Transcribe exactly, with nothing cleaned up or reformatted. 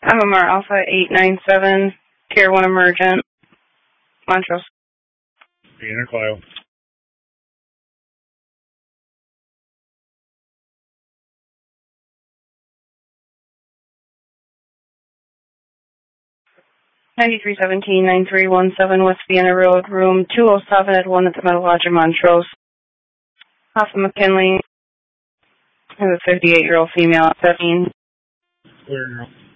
M M R Alpha eight nine seven, Tier one Emergent, Montrose. Vienna Clio. ninety-three seventeen, nine three one seven West Vienna Road, room two oh seven at one at the Metal Lodge in Montrose. Alpha McKinley is a fifty-eight-year-old female, seventeen. Clear, girl.